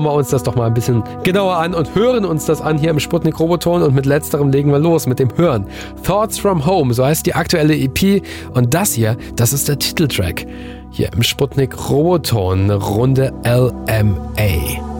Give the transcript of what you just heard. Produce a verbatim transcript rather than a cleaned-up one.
schauen wir uns das doch mal ein bisschen genauer an und hören uns das an hier im Sputnik Roboton und mit letzterem legen wir los mit dem Hören. Thoughts from Home, so heißt die aktuelle E P und das hier, das ist der Titeltrack hier im Sputnik Roboton, Runde L M A.